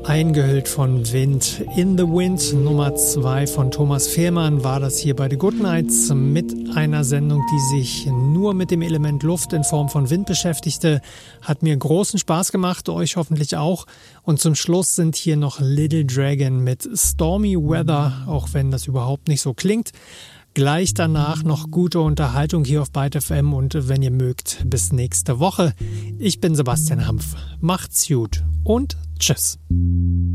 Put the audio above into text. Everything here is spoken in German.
Eingehüllt von Wind. In the Wind Nummer 2 von Thomas Fehlmann war das hier bei The Good Nights mit einer Sendung, die sich nur mit dem Element Luft in Form von Wind beschäftigte. Hat mir großen Spaß gemacht, euch hoffentlich auch. Und zum Schluss sind hier noch Little Dragon mit Stormy Weather, auch wenn das überhaupt nicht so klingt. Gleich danach noch gute Unterhaltung hier auf Byte FM und wenn ihr mögt, bis nächste Woche. Ich bin Sebastian Hampf. Macht's gut und tschüss.